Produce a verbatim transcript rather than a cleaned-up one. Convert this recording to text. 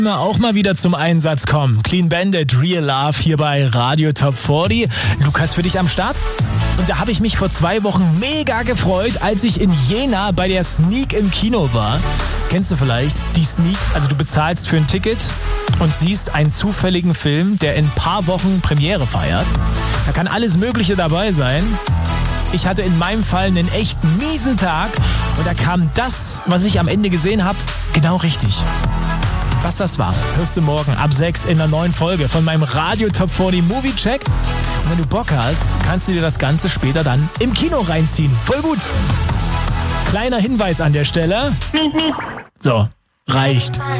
auch mal wieder zum Einsatz kommen. Clean Bandit, Real Love hier bei Radio Top vierzig. Lukas für dich am Start. Und da habe ich mich vor zwei Wochen mega gefreut, als ich in Jena bei der Sneak im Kino war. Kennst du vielleicht die Sneak? Also du bezahlst für ein Ticket und siehst einen zufälligen Film, der in ein paar Wochen Premiere feiert. Da kann alles Mögliche dabei sein. Ich hatte in meinem Fall einen echt miesen Tag und da kam das, was ich am Ende gesehen habe, genau richtig. Was das war, hörst du morgen ab sechs in der neuen Folge von meinem Radio Top vierzig Movie Check. Und wenn du Bock hast, kannst du dir das Ganze später dann im Kino reinziehen. Voll gut. Kleiner Hinweis an der Stelle. So, reicht.